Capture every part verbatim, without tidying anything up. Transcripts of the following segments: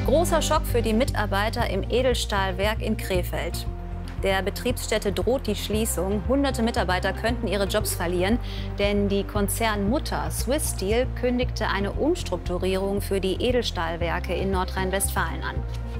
Großer Schock für die Mitarbeiter im Edelstahlwerk in Krefeld. Der Betriebsstätte droht die Schließung. Hunderte Mitarbeiter könnten ihre Jobs verlieren, denn die Konzernmutter Swiss Steel kündigte eine Umstrukturierung für die Edelstahlwerke in Nordrhein-Westfalen an.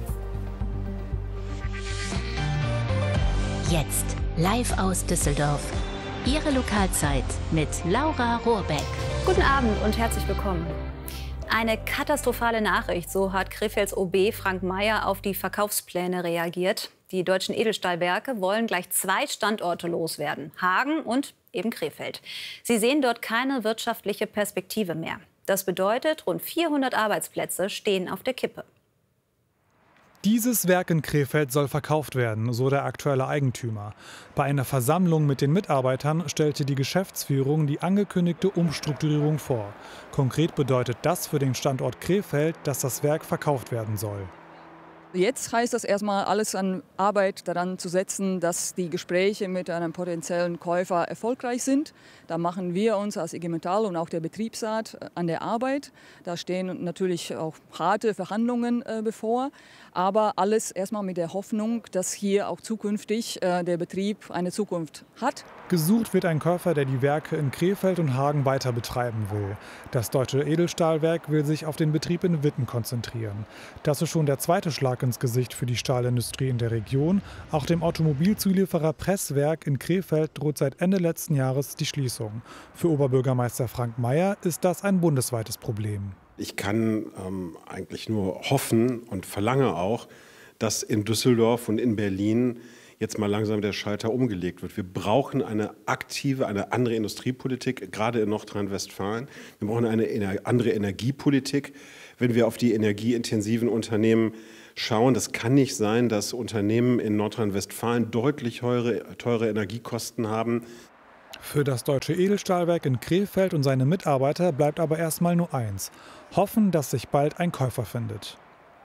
Jetzt live aus Düsseldorf. Ihre Lokalzeit mit Laura Rohrbeck. Guten Abend und herzlich willkommen. Eine katastrophale Nachricht, so hat Krefelds O B Frank Mayer auf die Verkaufspläne reagiert. Die deutschen Edelstahlwerke wollen gleich zwei Standorte loswerden, Hagen und eben Krefeld. Sie sehen dort keine wirtschaftliche Perspektive mehr. Das bedeutet, rund vierhundert Arbeitsplätze stehen auf der Kippe. Dieses Werk in Krefeld soll verkauft werden, so der aktuelle Eigentümer. Bei einer Versammlung mit den Mitarbeitern stellte die Geschäftsführung die angekündigte Umstrukturierung vor. Konkret bedeutet das für den Standort Krefeld, dass das Werk verkauft werden soll. Jetzt heißt das erstmal, alles an Arbeit daran zu setzen, dass die Gespräche mit einem potenziellen Käufer erfolgreich sind. Da machen wir uns als I G Metall und auch der Betriebsrat an der Arbeit. Da stehen natürlich auch harte Verhandlungen äh, bevor. Aber alles erstmal mit der Hoffnung, dass hier auch zukünftig äh, der Betrieb eine Zukunft hat. Gesucht wird ein Käufer, der die Werke in Krefeld und Hagen weiter betreiben will. Das deutsche Edelstahlwerk will sich auf den Betrieb in Witten konzentrieren. Das ist schon der zweite Schlag ins Gesicht für die Stahlindustrie in der Region. Auch dem Automobilzulieferer Presswerk in Krefeld droht seit Ende letzten Jahres die Schließung. Für Oberbürgermeister Frank Mayer ist das ein bundesweites Problem. Ich kann ähm, eigentlich nur hoffen und verlange auch, dass in Düsseldorf und in Berlin jetzt mal langsam der Schalter umgelegt wird. Wir brauchen eine aktive, eine andere Industriepolitik, gerade in Nordrhein-Westfalen. Wir brauchen eine andere Energiepolitik. Wenn wir auf die energieintensiven Unternehmen schauen, das kann nicht sein, dass Unternehmen in Nordrhein-Westfalen deutlich teure, teure Energiekosten haben. Für das deutsche Edelstahlwerk in Krefeld und seine Mitarbeiter bleibt aber erstmal nur eins: hoffen, dass sich bald ein Käufer findet.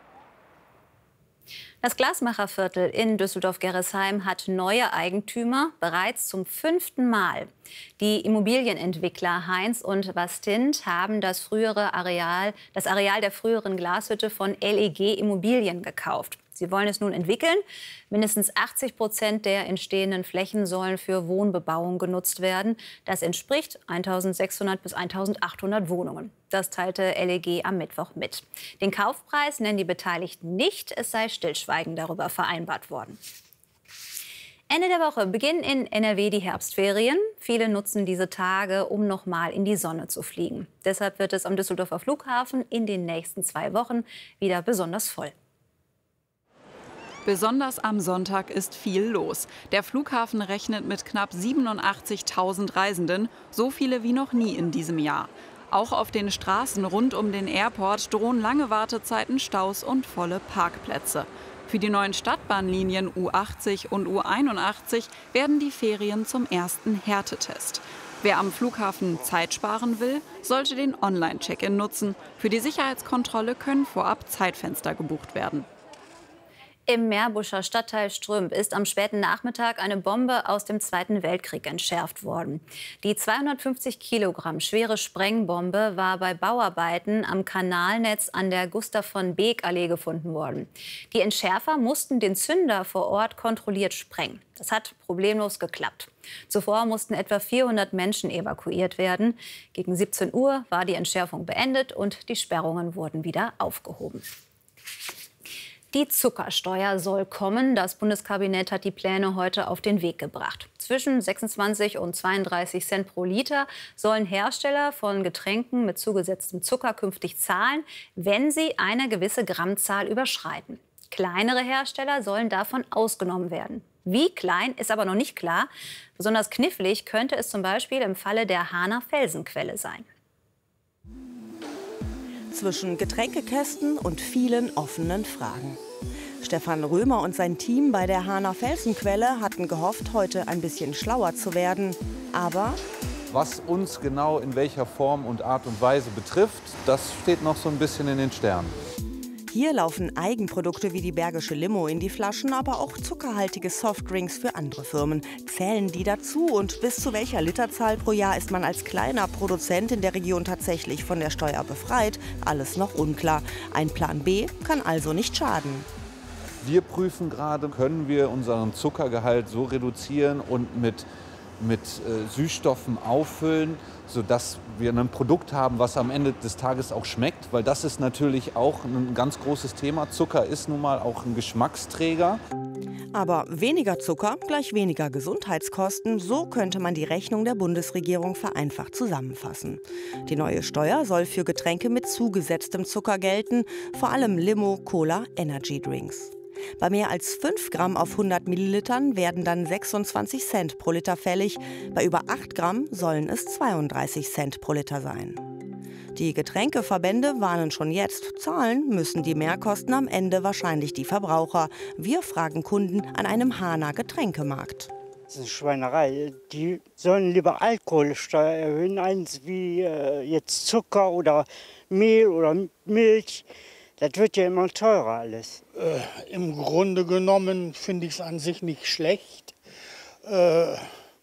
Das Glasmacherviertel in Düsseldorf-Gerresheim hat neue Eigentümer, bereits zum fünften Mal. Die Immobilienentwickler Heinz und Wastint haben das frühere Areal, das Areal der früheren Glashütte von L E G Immobilien gekauft. Sie wollen es nun entwickeln. Mindestens achtzig Prozent der entstehenden Flächen sollen für Wohnbebauung genutzt werden. Das entspricht eintausendsechshundert bis eintausendachthundert Wohnungen. Das teilte L E G am Mittwoch mit. Den Kaufpreis nennen die Beteiligten nicht. Es sei Stillschweigen darüber vereinbart worden. Ende der Woche beginnen in N R W die Herbstferien. Viele nutzen diese Tage, um noch mal in die Sonne zu fliegen. Deshalb wird es am Düsseldorfer Flughafen in den nächsten zwei Wochen wieder besonders voll. Besonders am Sonntag ist viel los. Der Flughafen rechnet mit knapp siebenundachtzigtausend Reisenden, so viele wie noch nie in diesem Jahr. Auch auf den Straßen rund um den Airport drohen lange Wartezeiten, Staus und volle Parkplätze. Für die neuen Stadtbahnlinien U achtzig und U einundachtzig werden die Ferien zum ersten Härtetest. Wer am Flughafen Zeit sparen will, sollte den Online-Check-in nutzen. Für die Sicherheitskontrolle können vorab Zeitfenster gebucht werden. Im Meerbuscher Stadtteil Strümp ist am späten Nachmittag eine Bombe aus dem Zweiten Weltkrieg entschärft worden. Die zweihundertfünfzig Kilogramm schwere Sprengbombe war bei Bauarbeiten am Kanalnetz an der Gustav-von-Beek-Allee gefunden worden. Die Entschärfer mussten den Zünder vor Ort kontrolliert sprengen. Das hat problemlos geklappt. Zuvor mussten etwa vierhundert Menschen evakuiert werden. Gegen siebzehn Uhr war die Entschärfung beendet und die Sperrungen wurden wieder aufgehoben. Die Zuckersteuer soll kommen. Das Bundeskabinett hat die Pläne heute auf den Weg gebracht. Zwischen sechsundzwanzig und zweiunddreißig Cent pro Liter sollen Hersteller von Getränken mit zugesetztem Zucker künftig zahlen, wenn sie eine gewisse Grammzahl überschreiten. Kleinere Hersteller sollen davon ausgenommen werden. Wie klein, ist aber noch nicht klar. Besonders knifflig könnte es zum Beispiel im Falle der Hahner Felsenquelle sein. Zwischen Getränkekästen und vielen offenen Fragen. Stefan Römer und sein Team bei der Hahner Felsenquelle hatten gehofft, heute ein bisschen schlauer zu werden. Aber was uns genau in welcher Form und Art und Weise betrifft, das steht noch so ein bisschen in den Sternen. Hier laufen Eigenprodukte wie die Bergische Limo in die Flaschen, aber auch zuckerhaltige Softdrinks für andere Firmen. Zählen die dazu und bis zu welcher Literzahl pro Jahr ist man als kleiner Produzent in der Region tatsächlich von der Steuer befreit? Alles noch unklar. Ein Plan B kann also nicht schaden. Wir prüfen gerade, können wir unseren Zuckergehalt so reduzieren und mit, mit äh, Süßstoffen auffüllen, sodass wir ein Produkt haben, was am Ende des Tages auch schmeckt. Weil das ist natürlich auch ein ganz großes Thema. Zucker ist nun mal auch ein Geschmacksträger. Aber weniger Zucker gleich weniger Gesundheitskosten, so könnte man die Rechnung der Bundesregierung vereinfacht zusammenfassen. Die neue Steuer soll für Getränke mit zugesetztem Zucker gelten, vor allem Limo, Cola, Energy Drinks. Bei mehr als fünf Gramm auf hundert Millilitern werden dann sechsundzwanzig Cent pro Liter fällig. Bei über acht Gramm sollen es zweiunddreißig Cent pro Liter sein. Die Getränkeverbände warnen schon jetzt, zahlen müssen die Mehrkosten am Ende wahrscheinlich die Verbraucher. Wir fragen Kunden an einem Hahner Getränkemarkt. Das ist eine Schweinerei. Die sollen lieber Alkoholsteuer erhöhen, eins wie äh, jetzt Zucker oder Mehl oder Milch. Das wird ja immer teurer alles. Äh, Im Grunde genommen finde ich es an sich nicht schlecht. Äh,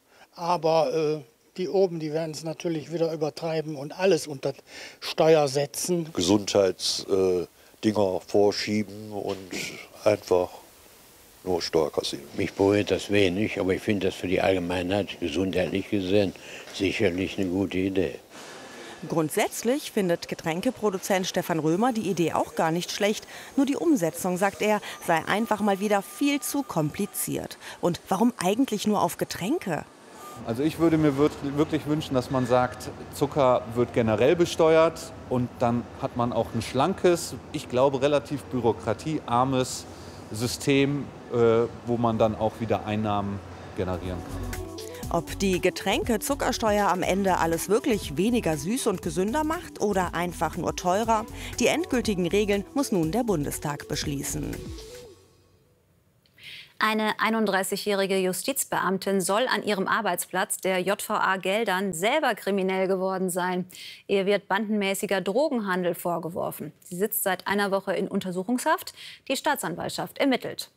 aber äh, die oben, die werden es natürlich wieder übertreiben und alles unter Steuer setzen. Gesundheitsdinger äh, vorschieben und einfach nur Steuer kassieren. Mich berührt das wenig, aber ich finde das für die Allgemeinheit gesundheitlich gesehen sicherlich eine gute Idee. Grundsätzlich findet Getränkeproduzent Stefan Römer die Idee auch gar nicht schlecht. Nur die Umsetzung, sagt er, sei einfach mal wieder viel zu kompliziert. Und warum eigentlich nur auf Getränke? Also ich würde mir wirklich wünschen, dass man sagt, Zucker wird generell besteuert und dann hat man auch ein schlankes, ich glaube relativ bürokratiearmes System, wo man dann auch wieder Einnahmen generieren kann. Ob die Getränke-Zuckersteuer am Ende alles wirklich weniger süß und gesünder macht oder einfach nur teurer? Die endgültigen Regeln muss nun der Bundestag beschließen. Eine einunddreißigjährige Justizbeamtin soll an ihrem Arbeitsplatz der J V A-Geldern selber kriminell geworden sein. Ihr wird bandenmäßiger Drogenhandel vorgeworfen. Sie sitzt seit einer Woche in Untersuchungshaft. Die Staatsanwaltschaft ermittelt.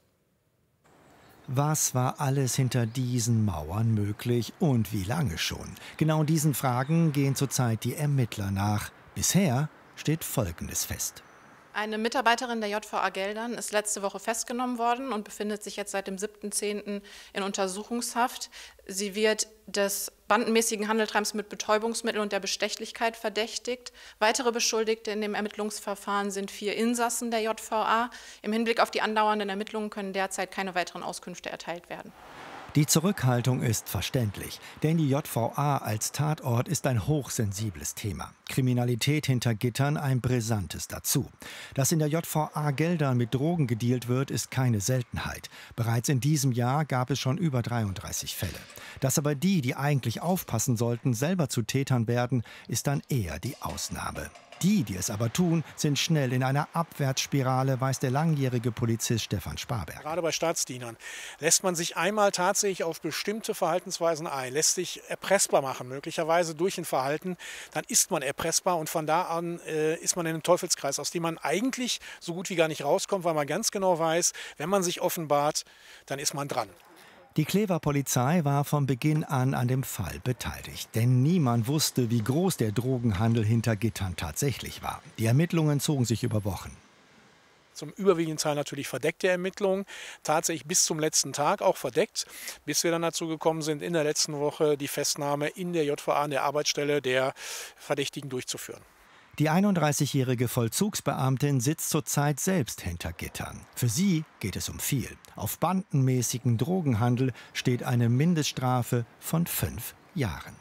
Was war alles hinter diesen Mauern möglich und wie lange schon? Genau diesen Fragen gehen zurzeit die Ermittler nach. Bisher steht Folgendes fest. Eine Mitarbeiterin der J V A-Geldern ist letzte Woche festgenommen worden und befindet sich jetzt seit dem siebten zehnten in Untersuchungshaft. Sie wird des bandenmäßigen Handeltreibens mit Betäubungsmitteln und der Bestechlichkeit verdächtigt. Weitere Beschuldigte in dem Ermittlungsverfahren sind vier Insassen der J V A. Im Hinblick auf die andauernden Ermittlungen können derzeit keine weiteren Auskünfte erteilt werden. Die Zurückhaltung ist verständlich, denn die J V A als Tatort ist ein hochsensibles Thema. Kriminalität hinter Gittern ein brisantes dazu. Dass in der J V A Geldern mit Drogen gedealt wird, ist keine Seltenheit. Bereits in diesem Jahr gab es schon über dreiunddreißig Fälle. Dass aber die, die eigentlich aufpassen sollten, selber zu Tätern werden, ist dann eher die Ausnahme. Die, die es aber tun, sind schnell in einer Abwärtsspirale, weiß der langjährige Polizist Stefan Sparberg. Gerade bei Staatsdienern lässt man sich einmal tatsächlich auf bestimmte Verhaltensweisen ein, lässt sich erpressbar machen, möglicherweise durch ein Verhalten, dann ist man erpressbar und von da an äh, ist man in einem Teufelskreis, aus dem man eigentlich so gut wie gar nicht rauskommt, weil man ganz genau weiß, wenn man sich offenbart, dann ist man dran. Die Clever Polizei war von Beginn an an dem Fall beteiligt. Denn niemand wusste, wie groß der Drogenhandel hinter Gittern tatsächlich war. Die Ermittlungen zogen sich über Wochen. Zum überwiegenden Teil natürlich verdeckte Ermittlungen, tatsächlich bis zum letzten Tag auch verdeckt, bis wir dann dazu gekommen sind, in der letzten Woche die Festnahme in der J V A, an der Arbeitsstelle der Verdächtigen, durchzuführen. Die einunddreißigjährige Vollzugsbeamtin sitzt zurzeit selbst hinter Gittern. Für sie geht es um viel. Auf bandenmäßigen Drogenhandel steht eine Mindeststrafe von fünf Jahren.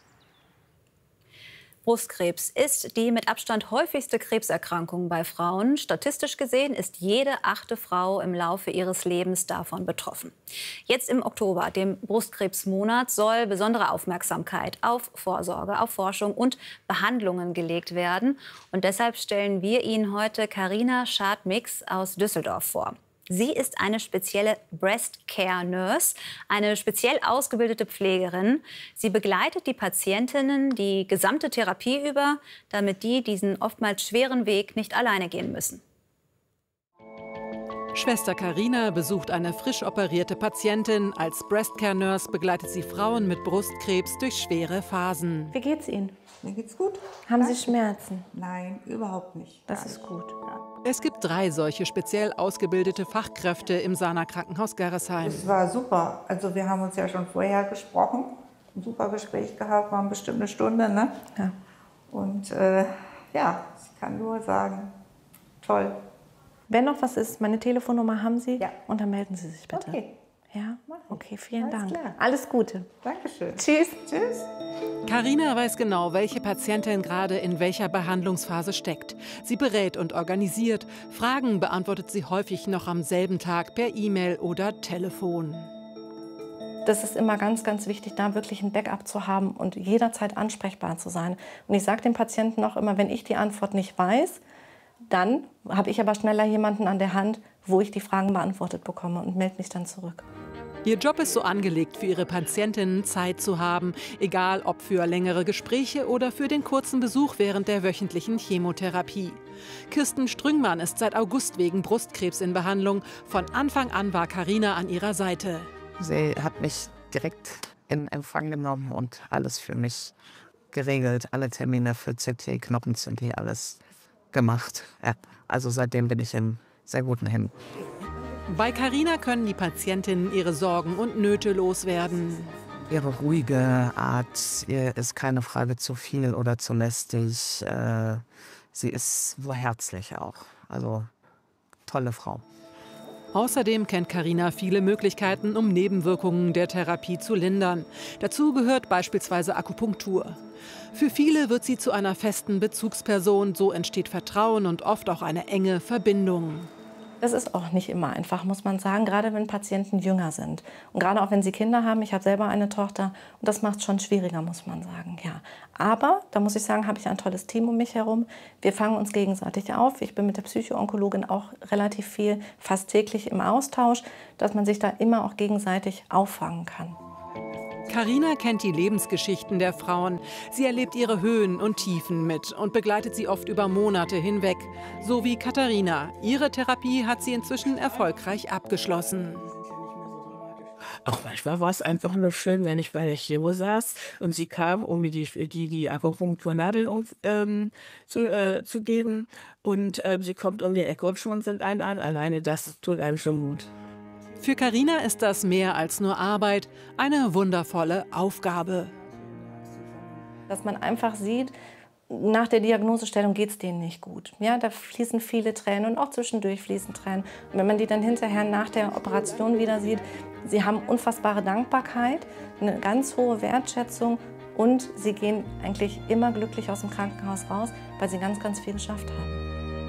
Brustkrebs ist die mit Abstand häufigste Krebserkrankung bei Frauen. Statistisch gesehen ist jede achte Frau im Laufe ihres Lebens davon betroffen. Jetzt im Oktober, dem Brustkrebsmonat, soll besondere Aufmerksamkeit auf Vorsorge, auf Forschung und Behandlungen gelegt werden. Und deshalb stellen wir Ihnen heute Carina Schad-Mix aus Düsseldorf vor. Sie ist eine spezielle Breast Care Nurse, eine speziell ausgebildete Pflegerin. Sie begleitet die Patientinnen die gesamte Therapie über, damit die diesen oftmals schweren Weg nicht alleine gehen müssen. Schwester Carina besucht eine frisch operierte Patientin. Als Breastcare-Nurse begleitet sie Frauen mit Brustkrebs durch schwere Phasen. Wie geht's Ihnen? Mir geht's gut. Haben Sie Schmerzen? Nein, überhaupt nicht. Das ist gut. Es gibt drei solche speziell ausgebildete Fachkräfte im Sana Krankenhaus Gerresheim. Es war super. Also wir haben uns ja schon vorher gesprochen, ein super Gespräch gehabt, waren bestimmt eine Stunde, ne? Ja. Und äh, ja, ich kann nur sagen, toll. Wenn noch was ist, meine Telefonnummer haben Sie? Ja. Und dann melden Sie sich bitte. Okay. Ja? Okay, vielen Alles Dank. klar. Alles Gute. Dankeschön. Tschüss. Tschüss. Carina weiß genau, welche Patientin gerade in welcher Behandlungsphase steckt. Sie berät und organisiert. Fragen beantwortet sie häufig noch am selben Tag per E-Mail oder Telefon. Das ist immer ganz, ganz wichtig, da wirklich ein Backup zu haben und jederzeit ansprechbar zu sein. Und ich sage den Patienten auch immer, wenn ich die Antwort nicht weiß, dann habe ich aber schneller jemanden an der Hand, wo ich die Fragen beantwortet bekomme und melde mich dann zurück. Ihr Job ist so angelegt, für ihre Patientinnen Zeit zu haben, egal ob für längere Gespräche oder für den kurzen Besuch während der wöchentlichen Chemotherapie. Kirsten Strüngmann ist seit August wegen Brustkrebs in Behandlung. Von Anfang an war Carina an ihrer Seite. Sie hat mich direkt in Empfang genommen und alles für mich geregelt. Alle Termine für C T, Knochen-C T, alles gemacht. Ja, also seitdem bin ich in sehr guten Händen. Bei Carina können die Patientinnen ihre Sorgen und Nöte loswerden. Ihre ruhige Art, ihr ist keine Frage zu viel oder zu lästig. Äh, sie ist so herzlich auch. Also tolle Frau. Außerdem kennt Carina viele Möglichkeiten, um Nebenwirkungen der Therapie zu lindern. Dazu gehört beispielsweise Akupunktur. Für viele wird sie zu einer festen Bezugsperson. So entsteht Vertrauen und oft auch eine enge Verbindung. Das ist auch nicht immer einfach, muss man sagen, gerade wenn Patienten jünger sind. Und gerade auch wenn sie Kinder haben. Ich habe selber eine Tochter und das macht es schon schwieriger, muss man sagen. Ja. Aber, da muss ich sagen, habe ich ein tolles Team um mich herum. Wir fangen uns gegenseitig auf. Ich bin mit der Psycho-Onkologin auch relativ viel, fast täglich im Austausch, dass man sich da immer auch gegenseitig auffangen kann. Carina kennt die Lebensgeschichten der Frauen. Sie erlebt ihre Höhen und Tiefen mit und begleitet sie oft über Monate hinweg. So wie Katharina. Ihre Therapie hat sie inzwischen erfolgreich abgeschlossen. Auch manchmal war es einfach nur schön, wenn ich bei der Chemo saß und sie kam, um mir die, die, die Akupunkturnadel ähm, zu, äh, zu geben. Und ähm, sie kommt um die Ecke und schmunzelt einen an. Alleine das tut einem schon gut. Für Carina ist das mehr als nur Arbeit, eine wundervolle Aufgabe. Dass man einfach sieht, nach der Diagnosestellung geht es denen nicht gut. Ja, da fließen viele Tränen und auch zwischendurch fließen Tränen. Und wenn man die dann hinterher nach der Operation wieder sieht, sie haben unfassbare Dankbarkeit, eine ganz hohe Wertschätzung und sie gehen eigentlich immer glücklich aus dem Krankenhaus raus, weil sie ganz, ganz viel geschafft haben.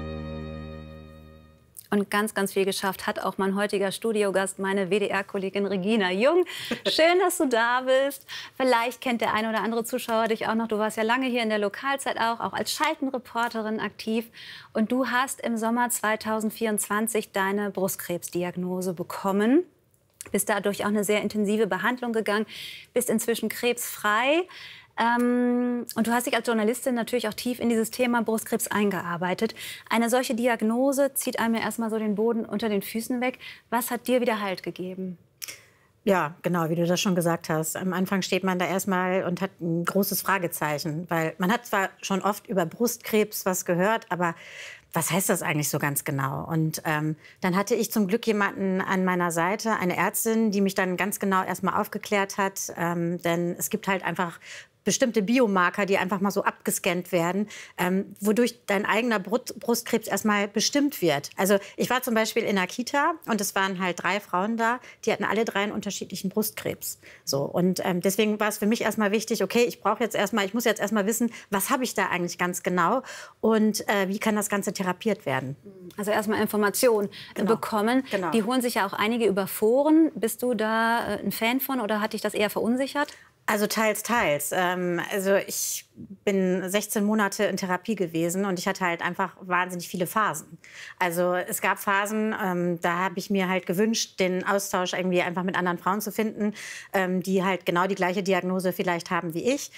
Und ganz, ganz viel geschafft hat auch mein heutiger Studiogast, meine W D R-Kollegin Regina Jung. Schön, dass du da bist. Vielleicht kennt der eine oder andere Zuschauer dich auch noch. Du warst ja lange hier in der Lokalzeit auch, auch als Schaltenreporterin aktiv. Und du hast im Sommer zweitausendvierundzwanzig deine Brustkrebsdiagnose bekommen. Bist dadurch auch eine sehr intensive Behandlung gegangen, bist inzwischen krebsfrei. Ähm, und du hast dich als Journalistin natürlich auch tief in dieses Thema Brustkrebs eingearbeitet. Eine solche Diagnose zieht einem ja erstmal so den Boden unter den Füßen weg. Was hat dir wieder Halt gegeben? Ja, genau, wie du das schon gesagt hast. Am Anfang steht man da erstmal und hat ein großes Fragezeichen. Weil man hat zwar schon oft über Brustkrebs was gehört, aber was heißt das eigentlich so ganz genau? Und ähm, dann hatte ich zum Glück jemanden an meiner Seite, eine Ärztin, die mich dann ganz genau erstmal aufgeklärt hat. Ähm, denn es gibt halt einfach bestimmte Biomarker, die einfach mal so abgescannt werden, ähm, wodurch dein eigener Brust Brustkrebs erstmal bestimmt wird. Also ich war zum Beispiel in einer Kita und es waren halt drei Frauen da, die hatten alle drei einen unterschiedlichen Brustkrebs. So, und ähm, deswegen war es für mich erstmal wichtig, okay, ich brauche jetzt erstmal, ich muss jetzt erstmal wissen, was habe ich da eigentlich ganz genau und äh, wie kann das Ganze therapiert werden. Also erstmal Informationen genau. bekommen. Genau. Die holen sich ja auch einige über Foren. Bist du da äh, ein Fan von oder hat dich das eher verunsichert? Also teils, teils. Ähm, also ich bin sechzehn Monate in Therapie gewesen und ich hatte halt einfach wahnsinnig viele Phasen. Also es gab Phasen, ähm, da habe ich mir halt gewünscht, den Austausch irgendwie einfach mit anderen Frauen zu finden, ähm, die halt genau die gleiche Diagnose vielleicht haben wie ich.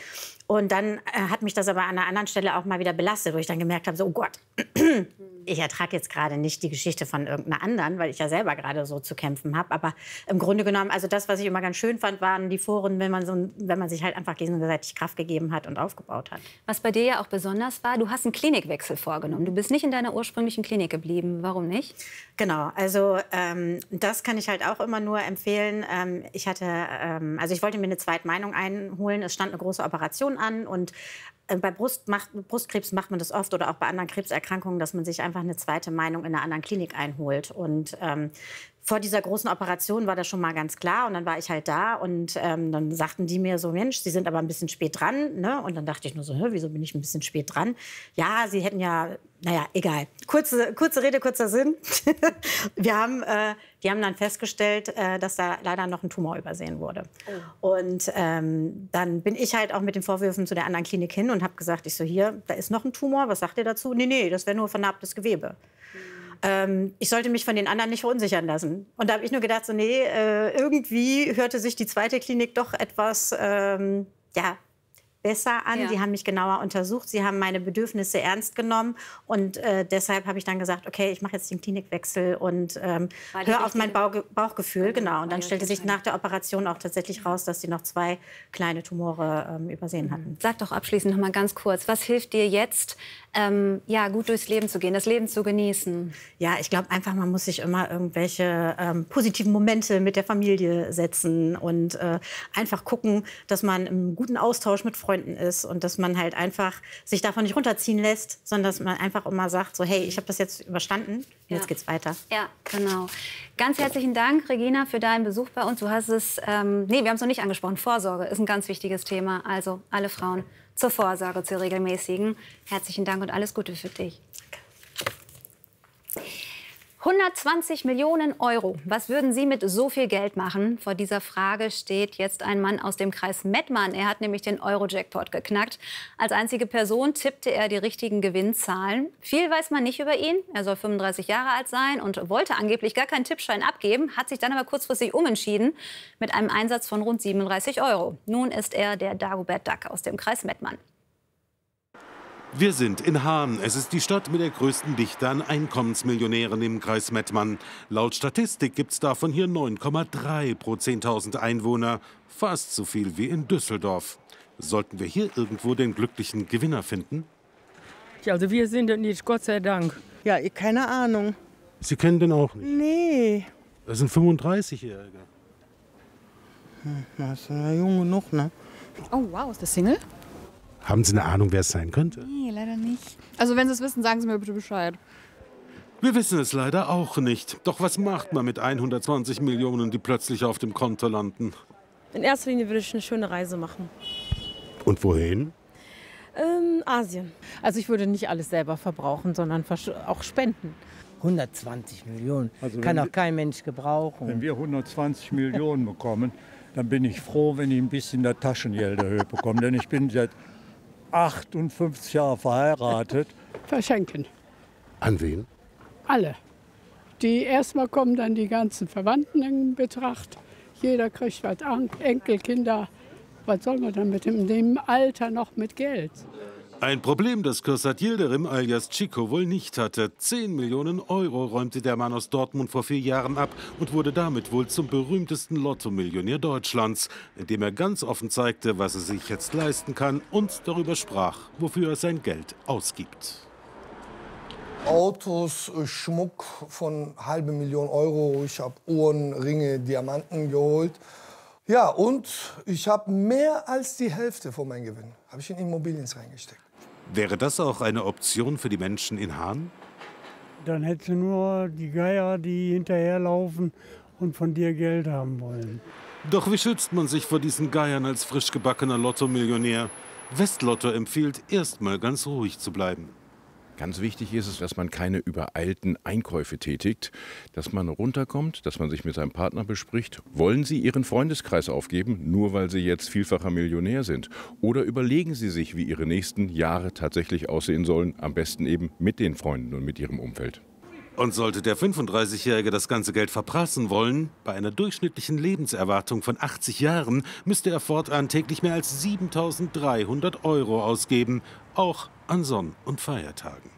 Und dann äh, hat mich das aber an einer anderen Stelle auch mal wieder belastet, wo ich dann gemerkt habe, so, oh Gott, ich ertrage jetzt gerade nicht die Geschichte von irgendeiner anderen, weil ich ja selber gerade so zu kämpfen habe. Aber im Grunde genommen, also das, was ich immer ganz schön fand, waren die Foren, wenn man, so, wenn man sich halt einfach gegenseitig Kraft gegeben hat und aufgebaut hat. Was bei dir ja auch besonders war, du hast einen Klinikwechsel vorgenommen. Du bist nicht in deiner ursprünglichen Klinik geblieben. Warum nicht? Genau, also ähm, das kann ich halt auch immer nur empfehlen. Ähm, ich hatte, ähm, also ich wollte mir eine Zweitmeinung einholen. Es stand eine große Operation an und äh, bei Brust macht, Brustkrebs macht man das oft oder auch bei anderen Krebserkrankungen, dass man sich einfach eine zweite Meinung in einer anderen Klinik einholt. Und ähm, vor dieser großen Operation war das schon mal ganz klar und dann war ich halt da und ähm, dann sagten die mir so, Mensch, Sie sind aber ein bisschen spät dran, ne? Und dann dachte ich nur so, wieso bin ich ein bisschen spät dran? Ja, Sie hätten ja, naja, egal. Kurze, kurze Rede, kurzer Sinn. Wir haben, äh, die haben dann festgestellt, äh, dass da leider noch ein Tumor übersehen wurde. Oh. Und ähm, dann bin ich halt auch mit den Vorwürfen zu der anderen Klinik hin und habe gesagt, ich so, hier, da ist noch ein Tumor, was sagt ihr dazu? Nee, nee, das wäre nur vernarbtes Gewebe. Ähm, ich sollte mich von den anderen nicht verunsichern lassen. Und da habe ich nur gedacht, so, nee, äh, irgendwie hörte sich die zweite Klinik doch etwas ähm, ja, besser an. Ja. Die haben mich genauer untersucht, sie haben meine Bedürfnisse ernst genommen. Und äh, deshalb habe ich dann gesagt, okay, ich mache jetzt den Klinikwechsel und ähm, höre auf mein Bauge Bauchgefühl. Genau. Und dann stellte sich nach der Operation auch tatsächlich raus, dass sie noch zwei kleine Tumore ähm, übersehen hatten. Sag doch abschließend noch mal ganz kurz, was hilft dir jetzt, ähm, ja, gut durchs Leben zu gehen, das Leben zu genießen? Ja, ich glaube einfach, man muss sich immer irgendwelche ähm, positiven Momente mit der Familie setzen und äh, einfach gucken, dass man im guten Austausch mit Freunden ist und dass man halt einfach sich davon nicht runterziehen lässt, sondern dass man einfach immer sagt, so, hey, ich habe das jetzt überstanden, und Ja. jetzt geht's weiter. Ja, genau. Ganz herzlichen Dank, Regina, für deinen Besuch bei uns. Du hast es, ähm, nee, wir haben es noch nicht angesprochen. Vorsorge ist ein ganz wichtiges Thema. Also alle Frauen zur Vorsorge, zur regelmäßigen. Herzlichen Dank und alles Gute für dich. hundertzwanzig Millionen Euro. Was würden Sie mit so viel Geld machen? Vor dieser Frage steht jetzt ein Mann aus dem Kreis Mettmann. Er hat nämlich den Euro-Jackpot geknackt. Als einzige Person tippte er die richtigen Gewinnzahlen. Viel weiß man nicht über ihn. Er soll fünfunddreißig Jahre alt sein und wollte angeblich gar keinen Tippschein abgeben, hat sich dann aber kurzfristig umentschieden mit einem Einsatz von rund siebenunddreißig Euro. Nun ist er der Dagobert Duck aus dem Kreis Mettmann. Wir sind in Haan. Es ist die Stadt mit der größten Dichte an Einkommensmillionären im Kreis Mettmann. Laut Statistik gibt es davon hier neun Komma drei pro zehntausend Einwohner. Fast so viel wie in Düsseldorf. Sollten wir hier irgendwo den glücklichen Gewinner finden? Also wir sind es nicht, Gott sei Dank. Ja, keine Ahnung. Sie kennen den auch nicht? Nee. Das sind fünfunddreißigjährige. Hm, das ist ja jung genug, ne? Oh wow, ist das Single? Haben Sie eine Ahnung, wer es sein könnte? Nee, leider nicht. Also wenn Sie es wissen, sagen Sie mir bitte Bescheid. Wir wissen es leider auch nicht. Doch was macht man mit hundertzwanzig Millionen, die plötzlich auf dem Konto landen? In erster Linie würde ich eine schöne Reise machen. Und wohin? Ähm, Asien. Also ich würde nicht alles selber verbrauchen, sondern auch spenden. hundertzwanzig Millionen, Also kann wenn auch wir- kein Mensch gebrauchen. Wenn wir hundertzwanzig Millionen bekommen, dann bin ich froh, wenn ich ein bisschen der Taschengeld erhöht bekomme. Denn ich bin seit achtundfünfzig Jahren verheiratet. Verschenken. An wen? Alle. Die erstmal kommen dann die ganzen Verwandten in Betracht. Jeder kriegt was an, Enkelkinder. Was soll man dann mit dem, dem Alter noch mit Geld? Ein Problem, das Kürsat Yildirim alias Chico wohl nicht hatte. Zehn Millionen Euro räumte der Mann aus Dortmund vor vier Jahren ab und wurde damit wohl zum berühmtesten Lotto-Millionär Deutschlands, indem er ganz offen zeigte, was er sich jetzt leisten kann und darüber sprach, wofür er sein Geld ausgibt. Autos, Schmuck von halbe Million Euro. Ich habe Uhren, Ringe, Diamanten geholt. Ja, und ich habe mehr als die Hälfte von meinem Gewinn habe ich in Immobilien reingesteckt. Wäre das auch eine Option für die Menschen in Haan? Dann hättest du nur die Geier, die hinterherlaufen und von dir Geld haben wollen. Doch wie schützt man sich vor diesen Geiern als frisch gebackener Lotto-Millionär? Westlotto empfiehlt, erst mal ganz ruhig zu bleiben. Ganz wichtig ist es, dass man keine übereilten Einkäufe tätigt, dass man runterkommt, dass man sich mit seinem Partner bespricht. Wollen Sie Ihren Freundeskreis aufgeben, nur weil Sie jetzt vielfacher Millionär sind? Oder überlegen Sie sich, wie Ihre nächsten Jahre tatsächlich aussehen sollen, am besten eben mit den Freunden und mit Ihrem Umfeld? Und sollte der fünfunddreißigjährige das ganze Geld verprassen wollen, bei einer durchschnittlichen Lebenserwartung von achtzig Jahren, müsste er fortan täglich mehr als siebentausenddreihundert Euro ausgeben, auch an Sonn- und Feiertagen.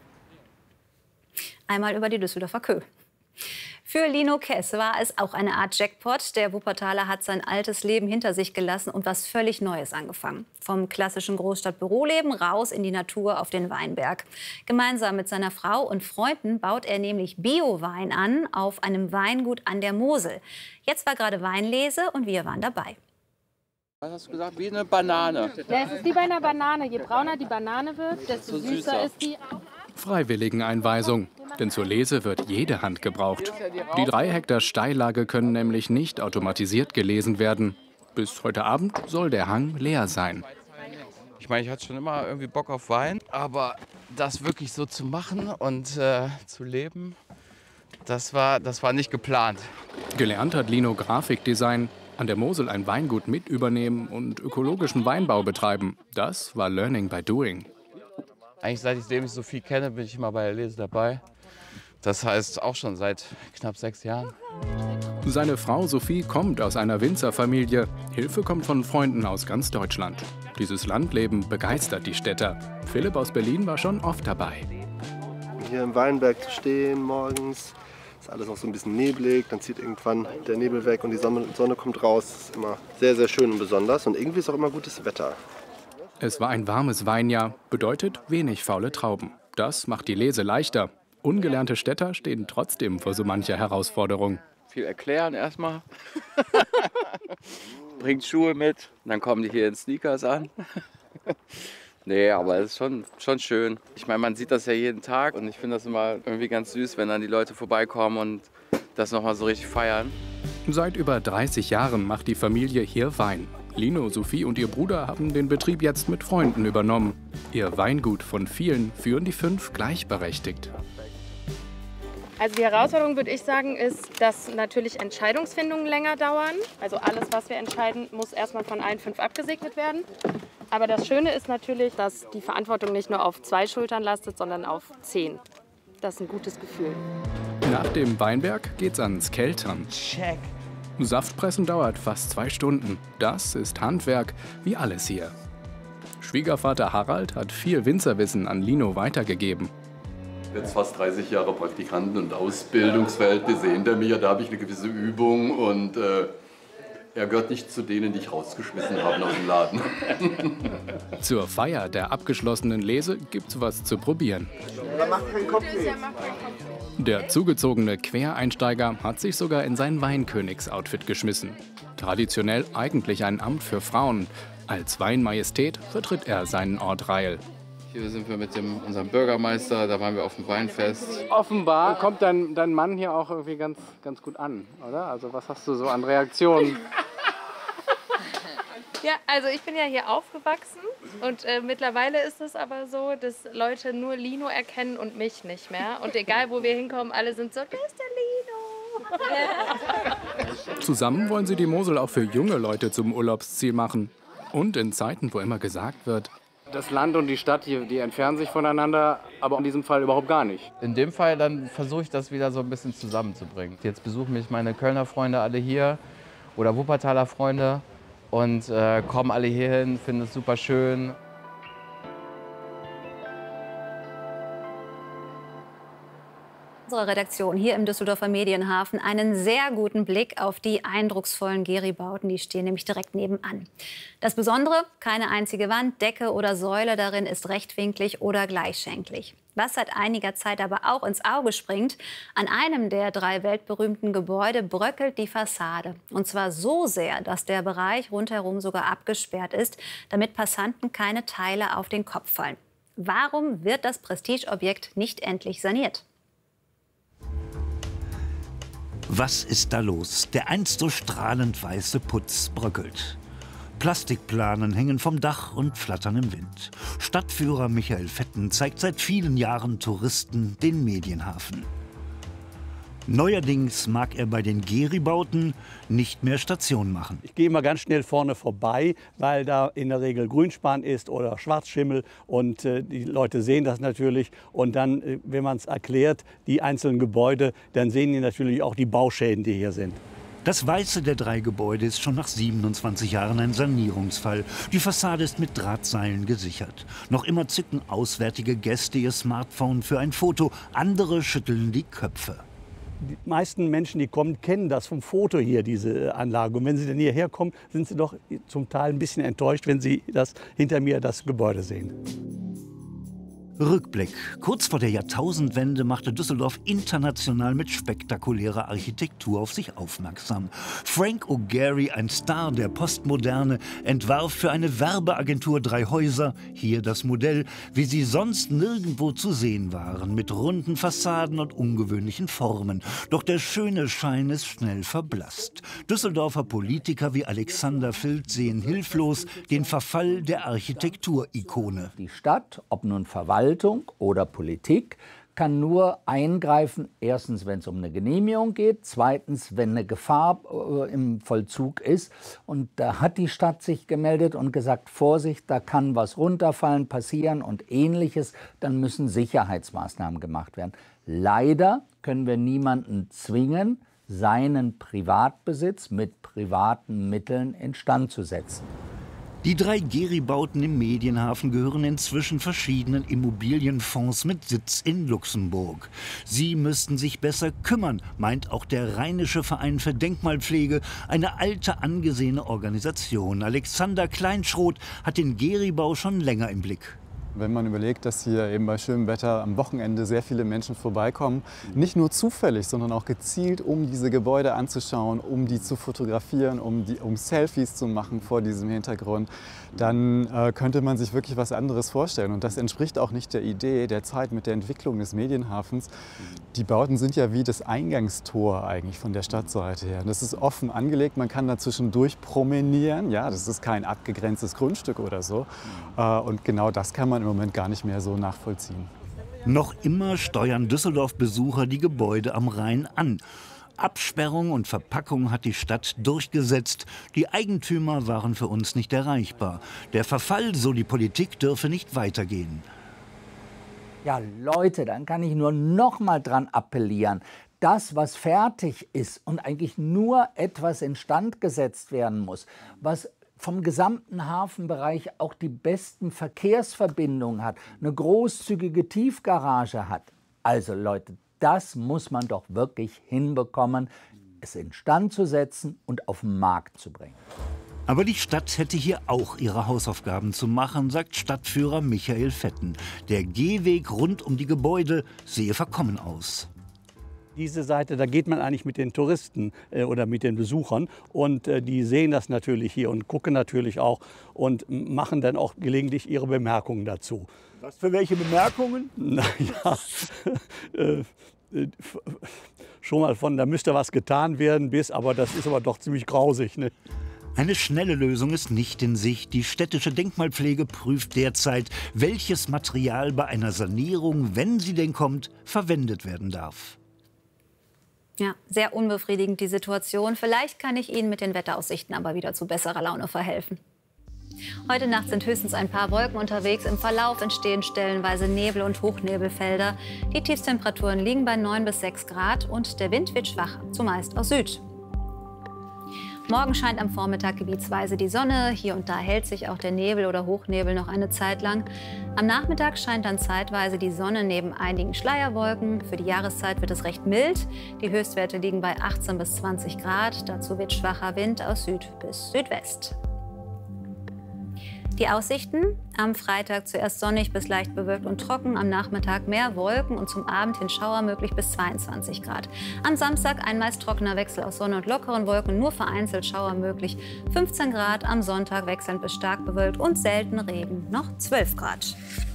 Einmal über die Düsseldorfer Köh. Für Lino Kess war es auch eine Art Jackpot. Der Wuppertaler hat sein altes Leben hinter sich gelassen und was völlig Neues angefangen. Vom klassischen Großstadt-Büroleben raus in die Natur auf den Weinberg. Gemeinsam mit seiner Frau und Freunden baut er nämlich Bio-Wein an auf einem Weingut an der Mosel. Jetzt war gerade Weinlese und wir waren dabei. Was hast du gesagt? Wie eine Banane. Ja, es ist wie bei einer Banane. Je brauner die Banane wird, desto So süßer, süßer. ist die. Freiwilligeneinweisung, denn zur Lese wird jede Hand gebraucht. Die drei Hektar Steillage können nämlich nicht automatisiert gelesen werden. Bis heute Abend soll der Hang leer sein. Ich meine, ich hatte schon immer irgendwie Bock auf Wein, aber das wirklich so zu machen und äh, zu leben, das war, das war nicht geplant. Gelernt hat Lino Grafikdesign, an der Mosel ein Weingut mit übernehmen und ökologischen Weinbau betreiben. Das war Learning by Doing. Eigentlich seitdem ich so viel kenne, bin ich immer bei der Lese dabei. Das heißt auch schon seit knapp sechs Jahren. Seine Frau Sophie kommt aus einer Winzerfamilie. Hilfe kommt von Freunden aus ganz Deutschland. Dieses Landleben begeistert die Städter. Philipp aus Berlin war schon oft dabei. Hier im Weinberg zu stehen morgens, ist alles noch so ein bisschen neblig, dann zieht irgendwann der Nebel weg und die Sonne, Sonne kommt raus. Das ist immer sehr, sehr schön und besonders und irgendwie ist auch immer gutes Wetter. Es war ein warmes Weinjahr, bedeutet wenig faule Trauben. Das macht die Lese leichter. Ungelernte Städter stehen trotzdem vor so mancher Herausforderung. Viel erklären erstmal. Bringt Schuhe mit, dann kommen die hier in Sneakers an. Nee, aber es ist schon, schon schön. Ich meine, man sieht das ja jeden Tag und ich finde das immer irgendwie ganz süß, wenn dann die Leute vorbeikommen und das nochmal so richtig feiern. Seit über dreißig Jahren macht die Familie hier Wein. Lino, Sophie und ihr Bruder haben den Betrieb jetzt mit Freunden übernommen. Ihr Weingut von vielen führen die fünf gleichberechtigt. Also die Herausforderung, würde ich sagen, ist, dass natürlich Entscheidungsfindungen länger dauern. Also alles, was wir entscheiden, muss erstmal von allen fünf abgesegnet werden. Aber das Schöne ist natürlich, dass die Verantwortung nicht nur auf zwei Schultern lastet, sondern auf zehn. Das ist ein gutes Gefühl. Nach dem Weinberg geht's ans Keltern. Check. Saftpressen dauert fast zwei Stunden. Das ist Handwerk, wie alles hier. Schwiegervater Harald hat viel Winzerwissen an Lino weitergegeben. Jetzt fast dreißig Jahre Praktikanten- und Ausbildungsverhältnisse hinter mir. Da habe ich eine gewisse Übung und äh, er gehört nicht zu denen, die ich rausgeschmissen habe aus dem Laden. Zur Feier der abgeschlossenen Lese gibt's was zu probieren. Der zugezogene Quereinsteiger hat sich sogar in sein Weinkönigs-Outfit geschmissen. Traditionell eigentlich ein Amt für Frauen. Als Weinmajestät vertritt er seinen Ort Reil. Hier sind wir mit dem, unserem Bürgermeister, da waren wir auf dem Weinfest. Offenbar kommt dein, dein Mann hier auch irgendwie ganz, ganz gut an, oder? Also was hast du so an Reaktionen? Ja, also ich bin ja hier aufgewachsen und äh, mittlerweile ist es aber so, dass Leute nur Lino erkennen und mich nicht mehr. Und egal, wo wir hinkommen, alle sind so, wer ist der Lino? Zusammen wollen sie die Mosel auch für junge Leute zum Urlaubsziel machen. Und in Zeiten, wo immer gesagt wird, das Land und die Stadt, die, die entfernen sich voneinander, aber in diesem Fall überhaupt gar nicht. In dem Fall dann versuche ich das wieder so ein bisschen zusammenzubringen. Jetzt besuchen mich meine Kölner Freunde alle hier oder Wuppertaler Freunde und äh, kommen alle hierhin, finden es super schön. Unsere Redaktion hier im Düsseldorfer Medienhafen einen sehr guten Blick auf die eindrucksvollen Geri-Bauten. Die stehen nämlich direkt nebenan. Das Besondere, keine einzige Wand, Decke oder Säule darin ist rechtwinklig oder gleichschenklig. Was seit einiger Zeit aber auch ins Auge springt, an einem der drei weltberühmten Gebäude bröckelt die Fassade. Und zwar so sehr, dass der Bereich rundherum sogar abgesperrt ist, damit Passanten keine Teile auf den Kopf fallen. Warum wird das Prestigeobjekt nicht endlich saniert? Was ist da los? Der einst so strahlend weiße Putz bröckelt. Plastikplanen hängen vom Dach und flattern im Wind. Stadtführer Michael Fetten zeigt seit vielen Jahren Touristen den Medienhafen. Neuerdings mag er bei den Geribauten nicht mehr Station machen. Ich gehe immer ganz schnell vorne vorbei, weil da in der Regel Grünspan ist oder Schwarzschimmel. Und äh, die Leute sehen das natürlich. Und dann, äh, wenn man es erklärt, die einzelnen Gebäude, dann sehen die natürlich auch die Bauschäden, die hier sind. Das Weiße der drei Gebäude ist schon nach siebenundzwanzig Jahren ein Sanierungsfall. Die Fassade ist mit Drahtseilen gesichert. Noch immer zücken auswärtige Gäste ihr Smartphone für ein Foto. Andere schütteln die Köpfe. Die meisten Menschen, die kommen, kennen das vom Foto hier, diese Anlage. Und wenn sie dann hierher kommen, sind sie doch zum Teil ein bisschen enttäuscht, wenn sie das, hinter mir das Gebäude sehen. Rückblick. Kurz vor der Jahrtausendwende machte Düsseldorf international mit spektakulärer Architektur auf sich aufmerksam. Frank O'Gary, ein Star der Postmoderne, entwarf für eine Werbeagentur drei Häuser, hier das Modell, wie sie sonst nirgendwo zu sehen waren, mit runden Fassaden und ungewöhnlichen Formen. Doch der schöne Schein ist schnell verblasst. Düsseldorfer Politiker wie Alexander Filz sehen hilflos den Verfall der Architekturikone. Die Stadt, ob nun Verwaltung oder Politik, kann nur eingreifen, erstens, wenn es um eine Genehmigung geht, zweitens, wenn eine Gefahr äh, im Vollzug ist. Und da hat die Stadt sich gemeldet und gesagt, Vorsicht, da kann was runterfallen, passieren und Ähnliches. Dann müssen Sicherheitsmaßnahmen gemacht werden. Leider können wir niemanden zwingen, seinen Privatbesitz mit privaten Mitteln instand zu setzen. Die drei Geribauten im Medienhafen gehören inzwischen verschiedenen Immobilienfonds mit Sitz in Luxemburg. Sie müssten sich besser kümmern, meint auch der Rheinische Verein für Denkmalpflege, eine alte angesehene Organisation. Alexander Kleinschroth hat den Geribau schon länger im Blick. Wenn man überlegt, dass hier eben bei schönem Wetter am Wochenende sehr viele Menschen vorbeikommen, nicht nur zufällig, sondern auch gezielt, um diese Gebäude anzuschauen, um die zu fotografieren, um, die, um Selfies zu machen vor diesem Hintergrund, dann äh, könnte man sich wirklich was anderes vorstellen. Und das entspricht auch nicht der Idee der Zeit mit der Entwicklung des Medienhafens. Die Bauten sind ja wie das Eingangstor eigentlich von der Stadtseite her. Das ist offen angelegt, man kann da zwischendurch promenieren. Ja, das ist kein abgegrenztes Grundstück oder so. Äh, und genau das kann man im Moment gar nicht mehr so nachvollziehen. Noch immer steuern Düsseldorf-Besucher die Gebäude am Rhein an. Absperrung und Verpackung hat die Stadt durchgesetzt. Die Eigentümer waren für uns nicht erreichbar. Der Verfall, so die Politik, dürfe nicht weitergehen. Ja, Leute, dann kann ich nur noch mal dran appellieren. Das, was fertig ist und eigentlich nur etwas instand gesetzt werden muss, was vom gesamten Hafenbereich auch die besten Verkehrsverbindungen hat, eine großzügige Tiefgarage hat. Also Leute, das muss man doch wirklich hinbekommen, es instand zu setzen und auf den Markt zu bringen. Aber die Stadt hätte hier auch ihre Hausaufgaben zu machen, sagt Stadtführer Michael Fetten. Der Gehweg rund um die Gebäude sehe verkommen aus. Diese Seite, da geht man eigentlich mit den Touristen äh, oder mit den Besuchern und äh, die sehen das natürlich hier und gucken natürlich auch und machen dann auch gelegentlich ihre Bemerkungen dazu. Was für welche Bemerkungen? Na ja, äh, äh, schon mal von, da müsste was getan werden, bis, aber das ist aber doch ziemlich grausig, ne? Eine schnelle Lösung ist nicht in Sicht. Die städtische Denkmalpflege prüft derzeit, welches Material bei einer Sanierung, wenn sie denn kommt, verwendet werden darf. Ja, sehr unbefriedigend die Situation. Vielleicht kann ich Ihnen mit den Wetteraussichten aber wieder zu besserer Laune verhelfen. Heute Nacht sind höchstens ein paar Wolken unterwegs. Im Verlauf entstehen stellenweise Nebel- und Hochnebelfelder. Die Tiefstemperaturen liegen bei neun bis sechs Grad und der Wind wird schwach, zumeist aus Süd. Morgen scheint am Vormittag gebietsweise die Sonne. Hier und da hält sich auch der Nebel oder Hochnebel noch eine Zeit lang. Am Nachmittag scheint dann zeitweise die Sonne neben einigen Schleierwolken. Für die Jahreszeit wird es recht mild. Die Höchstwerte liegen bei achtzehn bis zwanzig Grad. Dazu wird schwacher Wind aus Süd bis Südwest. Die Aussichten: am Freitag zuerst sonnig bis leicht bewölkt und trocken, am Nachmittag mehr Wolken und zum Abend hin Schauer möglich bis zweiundzwanzig Grad. Am Samstag ein meist trockener Wechsel aus Sonne und lockeren Wolken, nur vereinzelt Schauer möglich, fünfzehn Grad. Am Sonntag wechselnd bis stark bewölkt und selten Regen, noch zwölf Grad.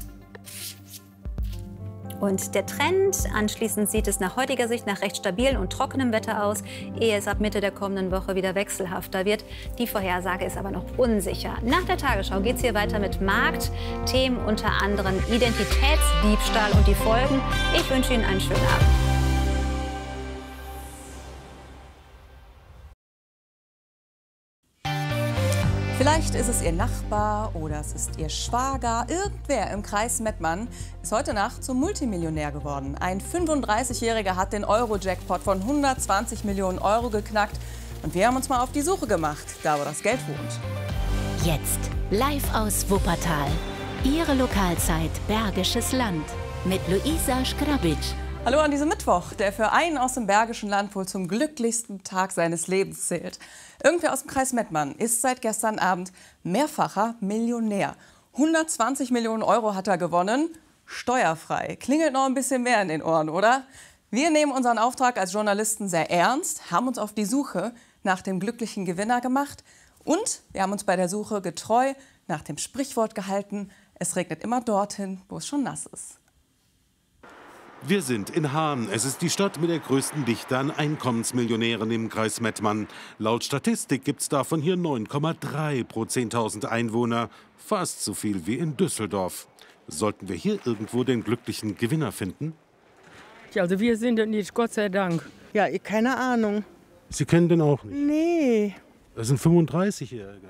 Und der Trend, anschließend sieht es nach heutiger Sicht nach recht stabilem und trockenem Wetter aus, ehe es ab Mitte der kommenden Woche wieder wechselhafter wird. Die Vorhersage ist aber noch unsicher. Nach der Tagesschau geht es hier weiter mit Markt, Themen unter anderem Identitätsdiebstahl und die Folgen. Ich wünsche Ihnen einen schönen Abend. Vielleicht ist es Ihr Nachbar oder es ist Ihr Schwager. Irgendwer im Kreis Mettmann ist heute Nacht zum Multimillionär geworden. Ein fünfunddreißigjähriger hat den Euro-Jackpot von hundertzwanzig Millionen Euro geknackt. Und wir haben uns mal auf die Suche gemacht, da wo das Geld wohnt. Jetzt live aus Wuppertal. Ihre Lokalzeit Bergisches Land mit Luisa Schgrabic. Hallo an diesem Mittwoch, der für einen aus dem Bergischen Land wohl zum glücklichsten Tag seines Lebens zählt. Irgendwer aus dem Kreis Mettmann ist seit gestern Abend mehrfacher Millionär. hundertzwanzig Millionen Euro hat er gewonnen, steuerfrei. Klingelt noch ein bisschen mehr in den Ohren, oder? Wir nehmen unseren Auftrag als Journalisten sehr ernst, haben uns auf die Suche nach dem glücklichen Gewinner gemacht und wir haben uns bei der Suche getreu nach dem Sprichwort gehalten, es regnet immer dorthin, wo es schon nass ist. Wir sind in Hahn. Es ist die Stadt mit der größten Dichte an Einkommensmillionären im Kreis Mettmann. Laut Statistik gibt es davon hier neun Komma drei pro zehntausend Einwohner. Fast so viel wie in Düsseldorf. Sollten wir hier irgendwo den glücklichen Gewinner finden? Ja, also wir sind es nicht, Gott sei Dank. Ja, keine Ahnung. Sie kennen den auch nicht? Nee. Das ist ein fünfunddreißigjähriger.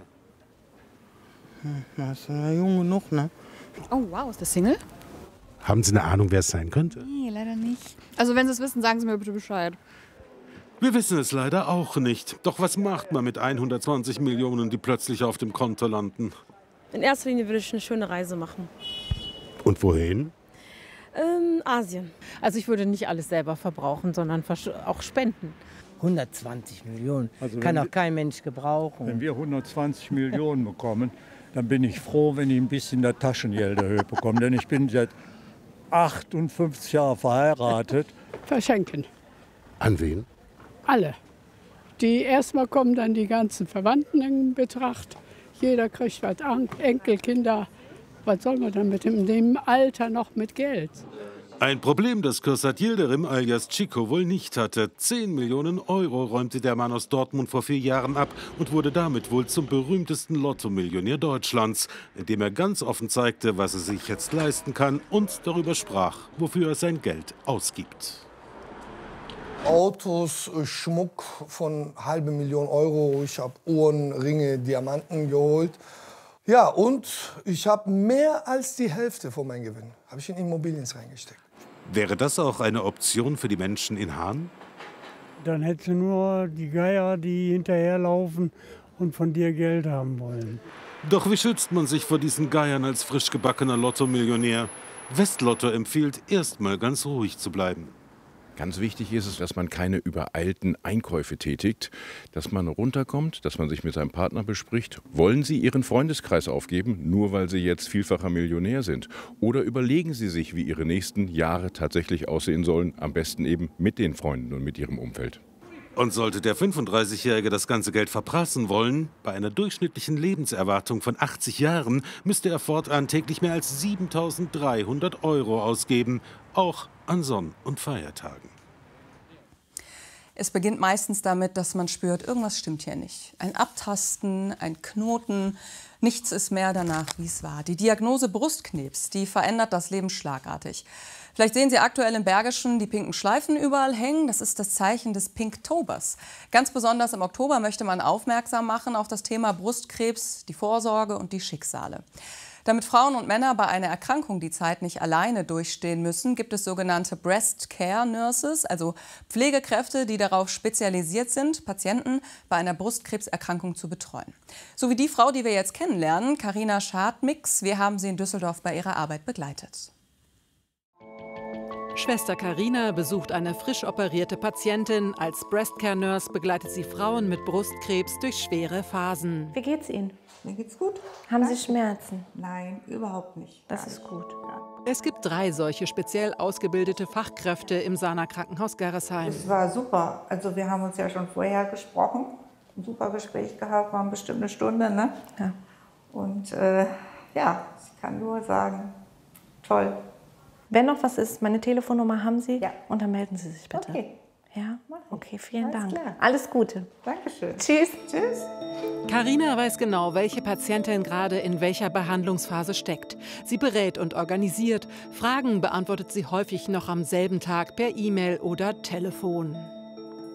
Hm, das ist ja jung genug, ne? Oh wow, ist das Single? Haben Sie eine Ahnung, wer es sein könnte? Nee, leider nicht. Also wenn Sie es wissen, sagen Sie mir bitte Bescheid. Wir wissen es leider auch nicht. Doch was macht man mit hundertzwanzig Millionen, die plötzlich auf dem Konto landen? In erster Linie würde ich eine schöne Reise machen. Und wohin? Ähm, Asien. Also ich würde nicht alles selber verbrauchen, sondern auch spenden. hundertzwanzig Millionen. Also kann wenn auch kein Mensch gebrauchen. Wenn wir hundertzwanzig Millionen bekommen, dann bin ich froh, wenn ich ein bisschen der Taschengeld erhöht bekomme. Denn ich bin seit achtundfünfzig Jahren verheiratet. Verschenken. An wen? Alle. Die erstmal kommen dann die ganzen Verwandten in Betracht. Jeder kriegt was an, Enkel, Kinder. Was soll man dann mit dem, in dem Alter noch mit Geld? Ein Problem, das Kürsat Yildirim alias Chico wohl nicht hatte. zehn Millionen Euro räumte der Mann aus Dortmund vor vier Jahren ab und wurde damit wohl zum berühmtesten Lotto-Millionär Deutschlands, indem er ganz offen zeigte, was er sich jetzt leisten kann und darüber sprach, wofür er sein Geld ausgibt. Autos, Schmuck von halbe Million Euro. Ich habe Uhren, Ringe, Diamanten geholt. Ja, und ich habe mehr als die Hälfte von meinem Gewinn habe ich in Immobilien reingesteckt. Wäre das auch eine Option für die Menschen in Hahn? Dann hättest du nur die Geier, die hinterherlaufen und von dir Geld haben wollen. Doch wie schützt man sich vor diesen Geiern als frisch gebackener Lotto-Millionär? Westlotto empfiehlt, erstmal ganz ruhig zu bleiben. Ganz wichtig ist es, dass man keine übereilten Einkäufe tätigt, dass man runterkommt, dass man sich mit seinem Partner bespricht. Wollen Sie Ihren Freundeskreis aufgeben, nur weil Sie jetzt vielfacher Millionär sind? Oder überlegen Sie sich, wie Ihre nächsten Jahre tatsächlich aussehen sollen, am besten eben mit den Freunden und mit Ihrem Umfeld. Und sollte der fünfunddreißigjährige das ganze Geld verprassen wollen, bei einer durchschnittlichen Lebenserwartung von achtzig Jahren müsste er fortan täglich mehr als siebentausenddreihundert Euro ausgeben, auch an Sonn- und Feiertagen. Es beginnt meistens damit, dass man spürt, irgendwas stimmt hier nicht. Ein Abtasten, ein Knoten, nichts ist mehr danach, wie es war. Die Diagnose Brustkrebs, die verändert das Leben schlagartig. Vielleicht sehen Sie aktuell im Bergischen die pinken Schleifen überall hängen. Das ist das Zeichen des Pinktobers. Ganz besonders im Oktober möchte man aufmerksam machen auf das Thema Brustkrebs, die Vorsorge und die Schicksale. Damit Frauen und Männer bei einer Erkrankung die Zeit nicht alleine durchstehen müssen, gibt es sogenannte Breast Care Nurses, also Pflegekräfte, die darauf spezialisiert sind, Patienten bei einer Brustkrebserkrankung zu betreuen. So wie die Frau, die wir jetzt kennenlernen, Carina Schadmix. Wir haben sie in Düsseldorf bei ihrer Arbeit begleitet. Schwester Carina besucht eine frisch operierte Patientin. Als Breastcare Nurse begleitet sie Frauen mit Brustkrebs durch schwere Phasen. Wie geht's Ihnen? Mir geht's gut. Haben Danke. Sie Schmerzen? Nein, überhaupt nicht. Das ist gut. Es gibt drei solche speziell ausgebildete Fachkräfte im Sana Krankenhaus Gerresheim. Es war super. Also wir haben uns ja schon vorher gesprochen, ein super Gespräch gehabt, waren bestimmt eine Stunde, ne? Ja. Und äh, ja, ich kann nur sagen, toll. Wenn noch was ist, meine Telefonnummer haben Sie? Ja. Und dann melden Sie sich bitte. Okay. Ja? Okay, vielen Alles Dank. klar. Alles Gute. Dankeschön. Tschüss. Tschüss. Carina weiß genau, welche Patientin gerade in welcher Behandlungsphase steckt. Sie berät und organisiert. Fragen beantwortet sie häufig noch am selben Tag per E-Mail oder Telefon.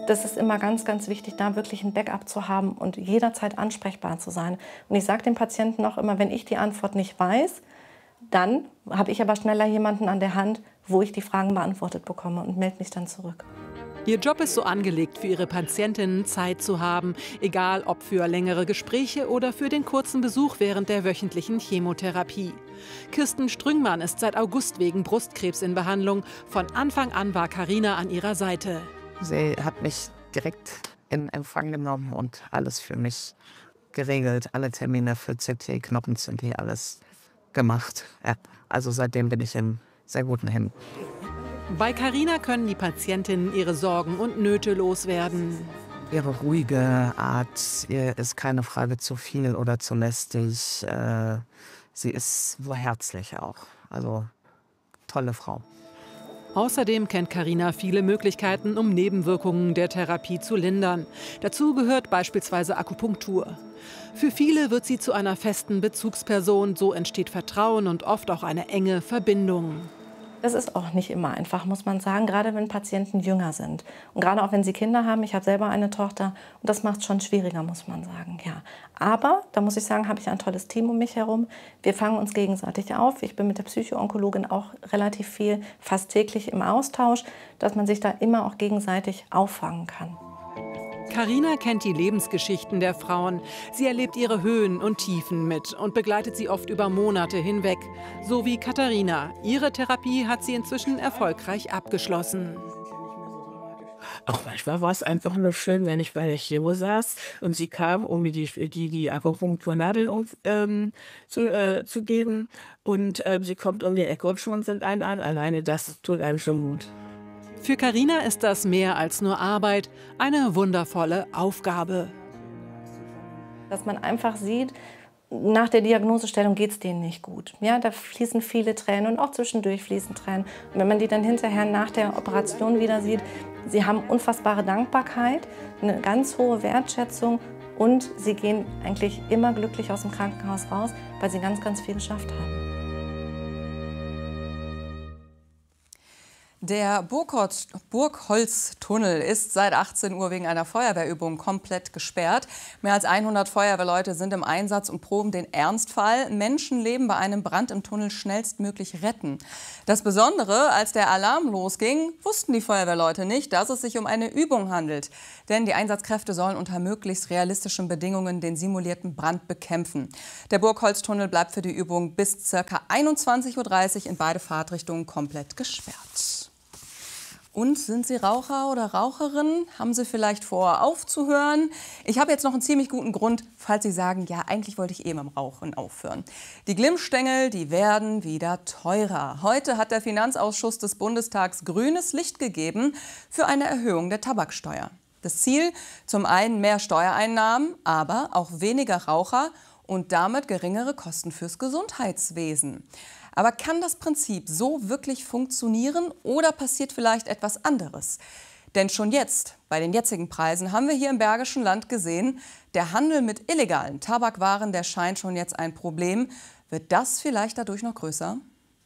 Das ist immer ganz, ganz wichtig, da wirklich ein Backup zu haben und jederzeit ansprechbar zu sein. Und ich sage den Patienten auch immer, wenn ich die Antwort nicht weiß, dann habe ich aber schneller jemanden an der Hand, wo ich die Fragen beantwortet bekomme und melde mich dann zurück. Ihr Job ist so angelegt, für ihre Patientinnen Zeit zu haben, egal ob für längere Gespräche oder für den kurzen Besuch während der wöchentlichen Chemotherapie. Kirsten Strüngmann ist seit August wegen Brustkrebs in Behandlung. Von Anfang an war Carina an ihrer Seite. Sie hat mich direkt in Empfang genommen und alles für mich geregelt. Alle Termine für C T, Knochen-C T, alles gemacht. Ja, also seitdem bin ich in sehr guten Händen. Bei Carina können die Patientinnen ihre Sorgen und Nöte loswerden. Ihre ruhige Art, ihr ist keine Frage zu viel oder zu lästig. Äh, sie ist so herzlich auch. Also tolle Frau. Außerdem kennt Carina viele Möglichkeiten, um Nebenwirkungen der Therapie zu lindern. Dazu gehört beispielsweise Akupunktur. Für viele wird sie zu einer festen Bezugsperson. So entsteht Vertrauen und oft auch eine enge Verbindung. Das ist auch nicht immer einfach, muss man sagen, gerade wenn Patienten jünger sind. Und gerade auch wenn sie Kinder haben, ich habe selber eine Tochter, und das macht es schon schwieriger, muss man sagen. Ja. Aber, da muss ich sagen, habe ich ein tolles Team um mich herum. Wir fangen uns gegenseitig auf. Ich bin mit der Psychoonkologin auch relativ viel, fast täglich im Austausch, dass man sich da immer auch gegenseitig auffangen kann. Carina kennt die Lebensgeschichten der Frauen. Sie erlebt ihre Höhen und Tiefen mit und begleitet sie oft über Monate hinweg. So wie Katharina. Ihre Therapie hat sie inzwischen erfolgreich abgeschlossen. Auch manchmal war es einfach nur schön, wenn ich bei der Chemo saß und sie kam, um mir die, die, die Akupunkturnadel ähm, zu, äh, zu geben. Und äh, sie kommt um die Ecke und schon sind einen an. Alleine das tut einem schon gut. Für Carina ist das mehr als nur Arbeit, eine wundervolle Aufgabe. Dass man einfach sieht, nach der Diagnosestellung geht es denen nicht gut. Ja, da fließen viele Tränen und auch zwischendurch fließen Tränen. Und wenn man die dann hinterher nach der Operation wieder sieht, sie haben unfassbare Dankbarkeit, eine ganz hohe Wertschätzung und sie gehen eigentlich immer glücklich aus dem Krankenhaus raus, weil sie ganz, ganz viel geschafft haben. Der Burgholztunnel ist seit achtzehn Uhr wegen einer Feuerwehrübung komplett gesperrt. Mehr als hundert Feuerwehrleute sind im Einsatz und proben den Ernstfall. Menschenleben bei einem Brand im Tunnel schnellstmöglich retten. Das Besondere, als der Alarm losging, wussten die Feuerwehrleute nicht, dass es sich um eine Übung handelt. Denn die Einsatzkräfte sollen unter möglichst realistischen Bedingungen den simulierten Brand bekämpfen. Der Burgholztunnel bleibt für die Übung bis ca. einundzwanzig Uhr dreißig in beide Fahrtrichtungen komplett gesperrt. Und sind Sie Raucher oder Raucherin? Haben Sie vielleicht vor, aufzuhören? Ich habe jetzt noch einen ziemlich guten Grund, falls Sie sagen, ja, eigentlich wollte ich eh mit dem Rauchen aufhören. Die Glimmstängel, die werden wieder teurer. Heute hat der Finanzausschuss des Bundestags grünes Licht gegeben für eine Erhöhung der Tabaksteuer. Das Ziel, zum einen mehr Steuereinnahmen, aber auch weniger Raucher und damit geringere Kosten fürs Gesundheitswesen. Aber kann das Prinzip so wirklich funktionieren oder passiert vielleicht etwas anderes? Denn schon jetzt, bei den jetzigen Preisen, haben wir hier im Bergischen Land gesehen, der Handel mit illegalen Tabakwaren, der scheint schon jetzt ein Problem. Wird das vielleicht dadurch noch größer?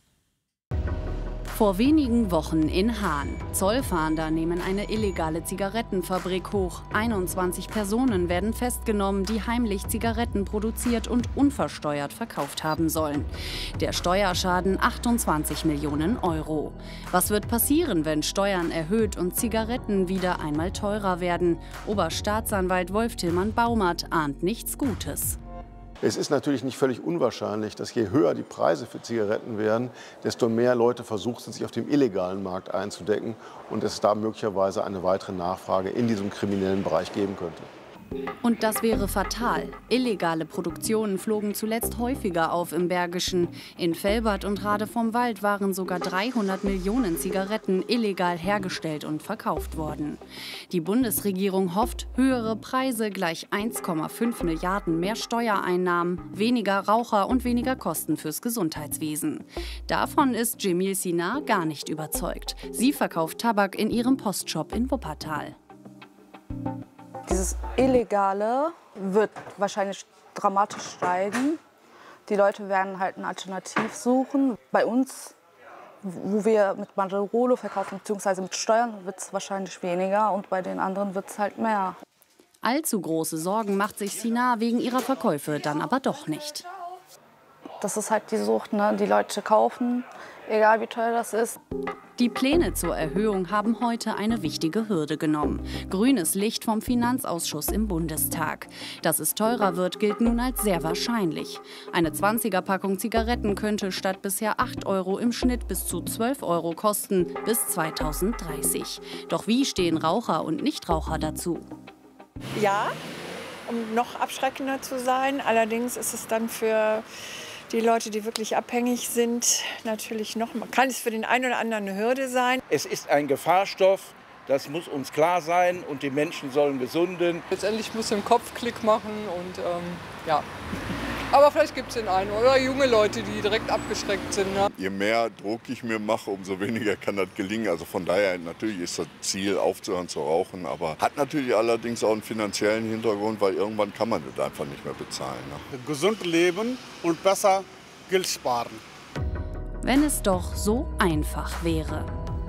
Vor wenigen Wochen in Haan. Zollfahnder nehmen eine illegale Zigarettenfabrik hoch. einundzwanzig Personen werden festgenommen, die heimlich Zigaretten produziert und unversteuert verkauft haben sollen. Der Steuerschaden achtundzwanzig Millionen Euro. Was wird passieren, wenn Steuern erhöht und Zigaretten wieder einmal teurer werden? Oberstaatsanwalt Wolf-Tillmann Baumert ahnt nichts Gutes. Es ist natürlich nicht völlig unwahrscheinlich, dass je höher die Preise für Zigaretten werden, desto mehr Leute versucht sind, sich auf dem illegalen Markt einzudecken und es da möglicherweise eine weitere Nachfrage in diesem kriminellen Bereich geben könnte. Und das wäre fatal. Illegale Produktionen flogen zuletzt häufiger auf im Bergischen. In Velbert und Rade vom Wald waren sogar dreihundert Millionen Zigaretten illegal hergestellt und verkauft worden. Die Bundesregierung hofft, höhere Preise gleich eins Komma fünf Milliarden mehr Steuereinnahmen, weniger Raucher und weniger Kosten fürs Gesundheitswesen. Davon ist Jemil Sinar gar nicht überzeugt. Sie verkauft Tabak in ihrem Postshop in Wuppertal. Dieses Illegale wird wahrscheinlich dramatisch steigen. Die Leute werden halt ein Alternativ suchen. Bei uns wo wir mit Marlboro verkaufen, beziehungsweise mit Steuern, wird es wahrscheinlich weniger und bei den anderen wird es halt mehr. Allzu große Sorgen macht sich Sina wegen ihrer Verkäufe dann aber doch nicht. Das ist halt die Sucht, ne? Die Leute kaufen, egal wie teuer das ist. Die Pläne zur Erhöhung haben heute eine wichtige Hürde genommen. Grünes Licht vom Finanzausschuss im Bundestag. Dass es teurer wird, gilt nun als sehr wahrscheinlich. Eine zwanziger-Packung Zigaretten könnte statt bisher acht Euro im Schnitt bis zu zwölf Euro kosten bis zweitausenddreißig. Doch wie stehen Raucher und Nichtraucher dazu? Ja, um noch abschreckender zu sein. Allerdings ist es dann für die Leute, die wirklich abhängig sind, natürlich noch, kann es für den einen oder anderen eine Hürde sein. Es ist ein Gefahrstoff, das muss uns klar sein und die Menschen sollen gesunden. Letztendlich muss im Kopf Klick machen und ähm, ja. Aber vielleicht gibt es den einen oder junge Leute, die direkt abgeschreckt sind. Ne? Je mehr Druck ich mir mache, umso weniger kann das gelingen. Also von daher natürlich ist das Ziel, aufzuhören zu rauchen. Aber hat natürlich allerdings auch einen finanziellen Hintergrund, weil irgendwann kann man das einfach nicht mehr bezahlen. Ne? Gesund leben und besser Geld sparen. Wenn es doch so einfach wäre.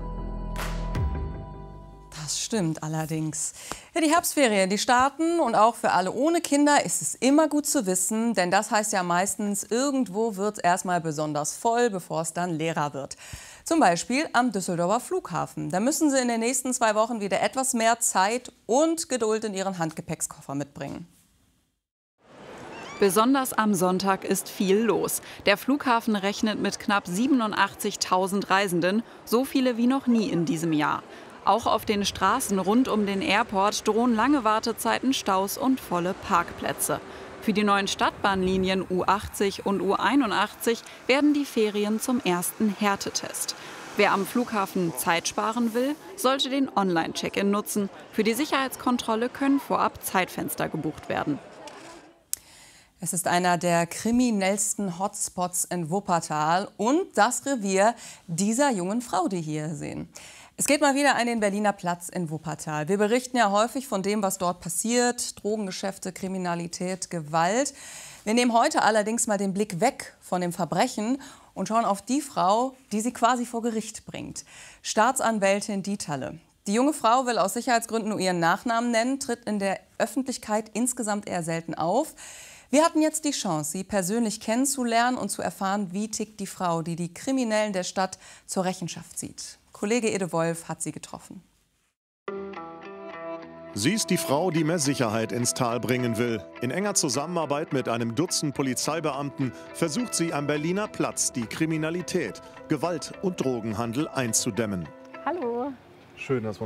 Das stimmt allerdings. Ja, die Herbstferien, die starten und auch für alle ohne Kinder ist es immer gut zu wissen, denn das heißt ja meistens, irgendwo wird es erstmal besonders voll, bevor es dann leerer wird. Zum Beispiel am Düsseldorfer Flughafen. Da müssen Sie in den nächsten zwei Wochen wieder etwas mehr Zeit und Geduld in Ihren Handgepäckskoffer mitbringen. Besonders am Sonntag ist viel los. Der Flughafen rechnet mit knapp siebenundachtzigtausend Reisenden, so viele wie noch nie in diesem Jahr. Auch auf den Straßen rund um den Airport drohen lange Wartezeiten, Staus und volle Parkplätze. Für die neuen Stadtbahnlinien U achtzig und U einundachtzig werden die Ferien zum ersten Härtetest. Wer am Flughafen Zeit sparen will, sollte den Online-Check-in nutzen. Für die Sicherheitskontrolle können vorab Zeitfenster gebucht werden. Es ist einer der kriminellsten Hotspots in Wuppertal und das Revier dieser jungen Frau, die Sie hier sehen. Es geht mal wieder an den Berliner Platz in Wuppertal. Wir berichten ja häufig von dem, was dort passiert. Drogengeschäfte, Kriminalität, Gewalt. Wir nehmen heute allerdings mal den Blick weg von dem Verbrechen und schauen auf die Frau, die sie quasi vor Gericht bringt. Staatsanwältin Dieterle. Die junge Frau will aus Sicherheitsgründen nur ihren Nachnamen nennen, tritt in der Öffentlichkeit insgesamt eher selten auf. Wir hatten jetzt die Chance, sie persönlich kennenzulernen und zu erfahren, wie tickt die Frau, die die Kriminellen der Stadt zur Rechenschaft zieht. Kollege Ede Wolf hat sie getroffen. Sie ist die Frau, die mehr Sicherheit ins Tal bringen will. In enger Zusammenarbeit mit einem Dutzend Polizeibeamten versucht sie am Berliner Platz die Kriminalität, Gewalt und Drogenhandel einzudämmen. Hallo. Schön, dass wir